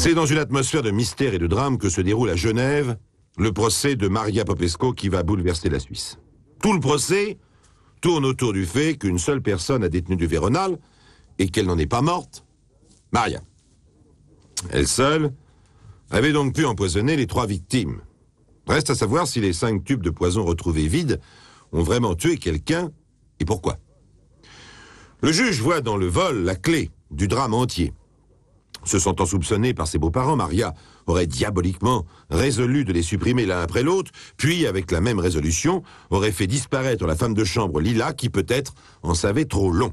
C'est dans une atmosphère de mystère et de drame que se déroule à Genève le procès de Maria Popesco qui va bouleverser la Suisse. Tout le procès tourne autour du fait qu'une seule personne a détenu du Véronal et qu'elle n'en est pas morte, Maria. Elle seule avait donc pu empoisonner les 3 victimes. Reste à savoir si les 5 tubes de poison retrouvés vides ont vraiment tué quelqu'un et pourquoi. Le juge voit dans le vol la clé du drame entier. Se sentant soupçonnée par ses beaux-parents, Maria aurait diaboliquement résolu de les supprimer l'un après l'autre, puis, avec la même résolution, aurait fait disparaître la femme de chambre Lila, qui peut-être en savait trop long.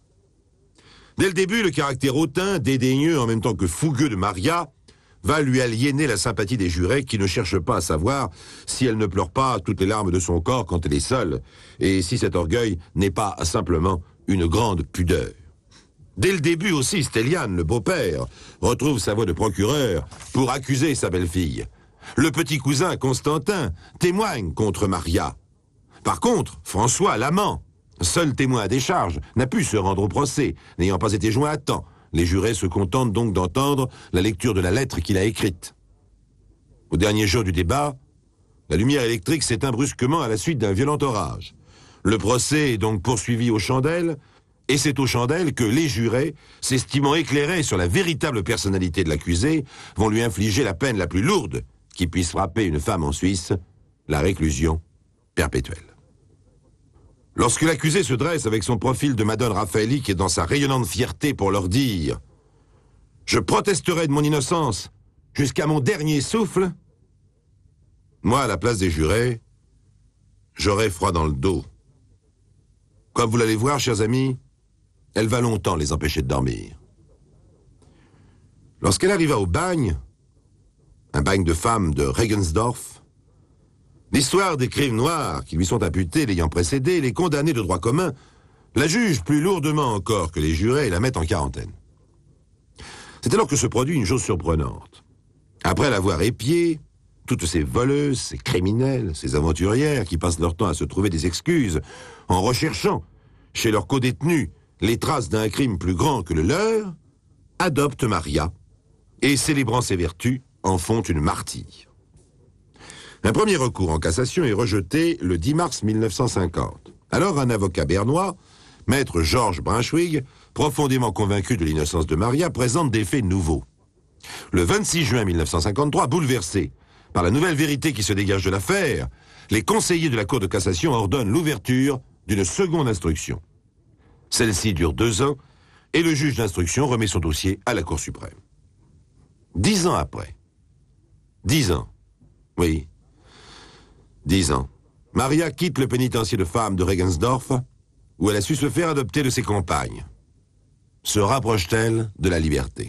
Dès le début, le caractère hautain, dédaigneux en même temps que fougueux de Maria va lui aliéner la sympathie des jurés qui ne cherchent pas à savoir si elle ne pleure pas toutes les larmes de son corps quand elle est seule, et si cet orgueil n'est pas simplement une grande pudeur. Dès le début aussi, Stéliane, le beau-père, retrouve sa voix de procureur pour accuser sa belle-fille. Le petit cousin, Constantin, témoigne contre Maria. Par contre, François, l'amant, seul témoin à décharge, n'a pu se rendre au procès, n'ayant pas été joint à temps. Les jurés se contentent donc d'entendre la lecture de la lettre qu'il a écrite. Au dernier jour du débat, la lumière électrique s'éteint brusquement à la suite d'un violent orage. Le procès est donc poursuivi aux chandelles, et c'est aux chandelles que les jurés, s'estimant éclairés sur la véritable personnalité de l'accusé, vont lui infliger la peine la plus lourde qui puisse frapper une femme en Suisse, la réclusion perpétuelle. Lorsque l'accusé se dresse avec son profil de Madone raphaélique et dans sa rayonnante fierté pour leur dire « Je protesterai de mon innocence jusqu'à mon dernier souffle », moi, à la place des jurés, j'aurai froid dans le dos. Comme vous l'allez voir, chers amis, elle va longtemps les empêcher de dormir. Lorsqu'elle arriva au bagne, un bagne de femmes de Regensdorf, l'histoire des crimes noirs qui lui sont imputés l'ayant précédé, les condamnés de droit commun, la juge plus lourdement encore que les jurés et la mettent en quarantaine. C'est alors que se produit une chose surprenante. Après l'avoir épiée, toutes ces voleuses, ces criminelles, ces aventurières qui passent leur temps à se trouver des excuses en recherchant chez leurs codétenus les traces d'un crime plus grand que le leur, adoptent Maria et, célébrant ses vertus, en font une martyre. Un premier recours en cassation est rejeté le 10 mars 1950. Alors un avocat bernois, maître Georges Brunswig, profondément convaincu de l'innocence de Maria, présente des faits nouveaux. Le 26 juin 1953, bouleversés par la nouvelle vérité qui se dégage de l'affaire, les conseillers de la Cour de cassation ordonnent l'ouverture d'une seconde instruction. Celle-ci dure 2 ans et le juge d'instruction remet son dossier à la Cour suprême. 10 ans après, 10 ans, oui, 10 ans, Maria quitte le pénitencier de femmes de Regensdorf où elle a su se faire adopter de ses compagnes. Se rapproche-t-elle de la liberté?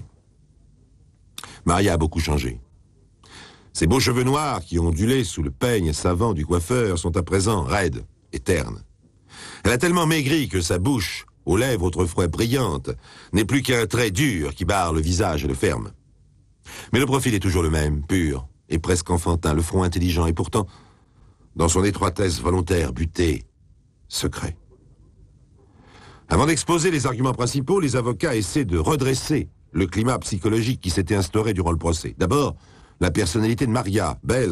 Maria a beaucoup changé. Ses beaux cheveux noirs qui ondulaient sous le peigne savant du coiffeur sont à présent raides et ternes. Elle a tellement maigri que sa bouche, aux lèvres autrefois brillantes, n'est plus qu'un trait dur qui barre le visage et le ferme. Mais le profil est toujours le même, pur et presque enfantin, le front intelligent et pourtant, dans son étroitesse volontaire, buté, secret. Avant d'exposer les arguments principaux, les avocats essaient de redresser le climat psychologique qui s'était instauré durant le procès. D'abord, la personnalité de Maria, belle,